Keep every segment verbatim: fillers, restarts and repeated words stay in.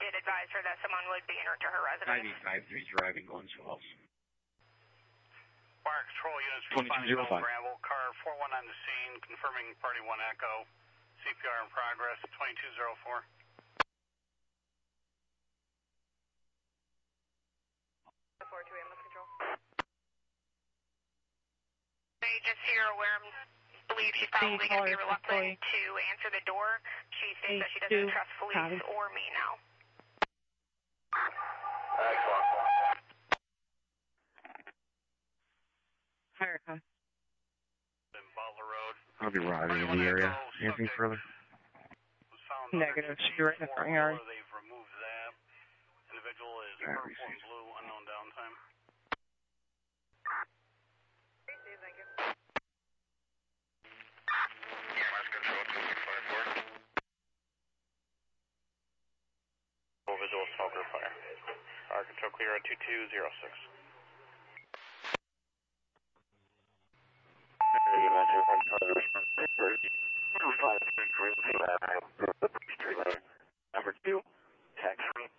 did advise her that someone would be en route to her residence. ninety-five three driving going swells. Fire control units responding to Granville. Car four one on the scene, confirming party one echo. C P R in progress, twenty-two oh four. four two ambulance control. Just so you're aware, I believe she's probably going to be reluctant to answer the door. She states that she doesn't trust police or me now. Fire car. I'll be riding in the area. Anything further? Negative. She's right in the front yard. They've removed that. Individual is purple and blue, unknown downtime. Thank you. Visual smoker fire. Fire control clear at two two zero six. Number two, tax free.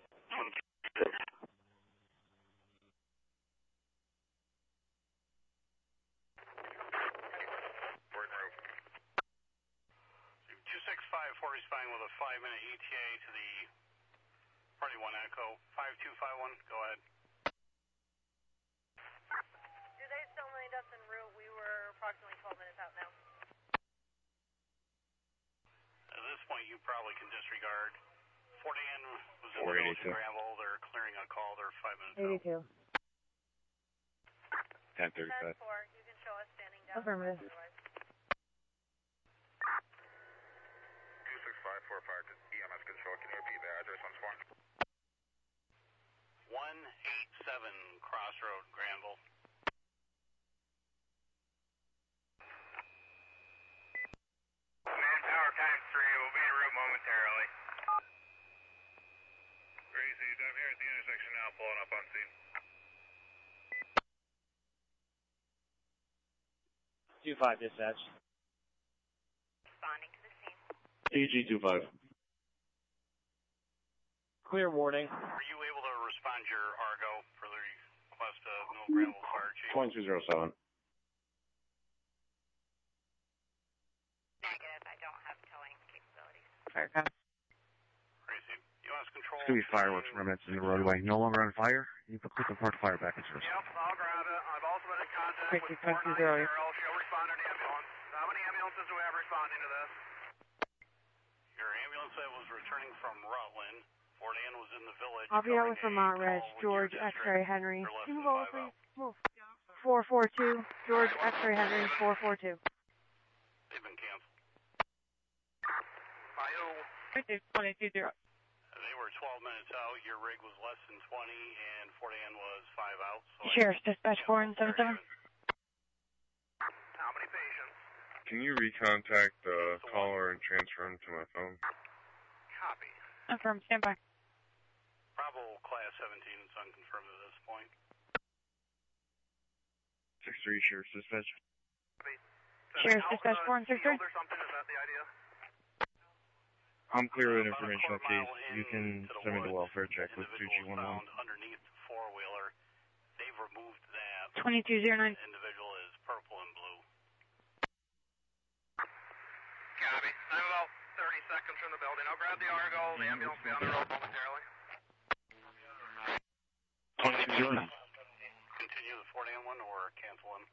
two six five four responding with a five minute E T A to the party one echo. five two five one, go ahead. Do they still need us en route? We were approximately twelve minutes out now. At this point, you probably can disregard. forty N was in the village of Granville. They're clearing a call. They're five minutes out. eighty-two. ten thirty-five. ten four, you can show us standing down. Affirmative. two six five four five E M S control. Can you repeat the address once more? one eight seven Crossroad, Granville. Manpower times three. We'll be en route momentarily. Crazy, I'm here at the intersection now, pulling up on scene. two five dispatch. Responding to the scene. A G two five. Clear warning. Are you able to respond to your Argo for the request of no Granville Fire Chief? twenty-two oh seven. Negative, I don't have towing capabilities. Fire car. Crazy. U S control. There's going to be fireworks remnants in the roadway. No longer on fire. You can click report fire back in service. Yep, I'll grab it. I've also been in contact Thank you, with four nine zero. zero. She'll respond to the ambulance. How many ambulances do we have responding to this? Your ambulance that was returning from Rutland. forty N was in the village. I'll be out with Vermont Red. George X-ray Henry. Can you move over, please? Move. four four two. George X-ray Henry. four four two. They've been canceled. twenty-two zero. They were twelve minutes out. Your rig was less than twenty, and forty N was five out. So Sheriff's Dispatch four and seven seven. How many patients? Can you recontact the caller and transfer him to my phone? Copy. Confirm, stand by. Bravo class seventeen is unconfirmed at this point. six three Sheriff's Dispatch. Sheriff's Dispatch four and six three. Or something, is that the idea? I'm clear with informational case. You can send me the welfare check with two G one one. Underneath the four-wheeler. They've removed that. twenty-two oh nine. Individual is purple and blue. Copy. I'm about thirty seconds from the building. I'll grab the Argo. The ambulance will be on the road momentarily. twenty-two oh nine. Continue the forty N one or cancel him?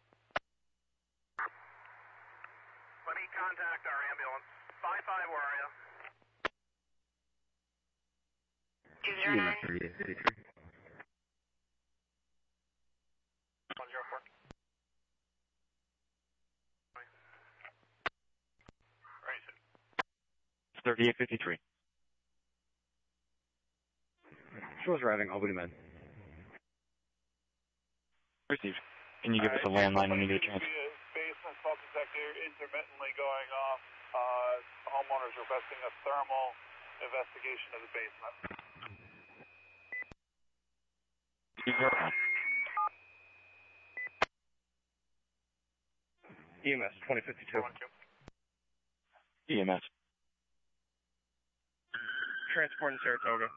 Let me contact our ambulance. five five, where are you? two zero nine. thirty-eight fifty-three. one zero four. Right, sir. thirty-eight fifty-three. Shows riding, Albany Med. Received. Can you give us a landline when you get a chance? Basement smoke detector intermittently going off. Uh, homeowners requesting a thermal investigation of the basement. E M S twenty fifty-two. E M S. Transport in Saratoga.